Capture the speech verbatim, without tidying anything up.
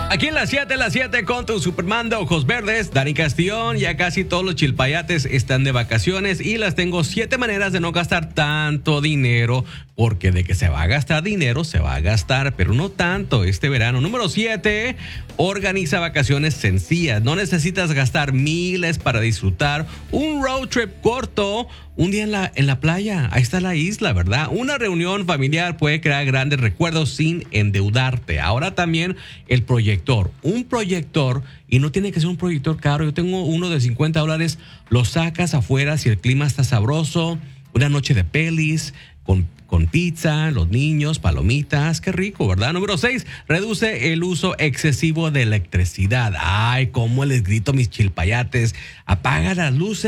Aquí en las siete, las siete con tu Superman de ojos verdes, Dani Castellón. Ya casi todos los chilpayates están de vacaciones y las tengo siete maneras de no gastar tanto dinero, porque de que se va a gastar dinero, se va a gastar, pero no tanto este verano. Número siete, organiza vacaciones sencillas. No necesitas gastar miles para disfrutar un road trip corto, un día en la, en la playa. Ahí está la isla, ¿verdad? Una reunión familiar puede crear grandes recuerdos sin endeudarte. Ahora también el proyector. Un proyector, y no tiene que ser un proyector caro. Yo tengo uno de cincuenta dólares. Lo sacas afuera si el clima está sabroso. Una noche de pelis con, con pizza, los niños, palomitas. Qué rico, ¿verdad? Número seis, reduce el uso excesivo de electricidad. Ay, cómo les grito a mis chilpayates. Apaga las luces.